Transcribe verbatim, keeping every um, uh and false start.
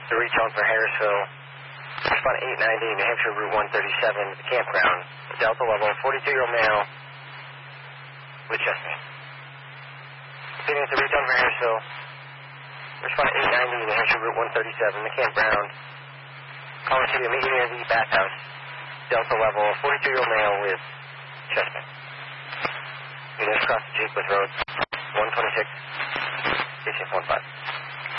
The retone for Harrisville. Respond eight ninety, New Hampshire Route one thirty-seven, the campground. Delta level, forty-two-year-old male with chest pain. Continuing to retone for Harrisville. Respond eight ninety, New Hampshire Route one thirty-seven, the campground. Calling City, meet you near the bathhouse. Delta level, forty-two-year-old male with chest pain. You just cross the Jeep with road one twenty-six, six six one five.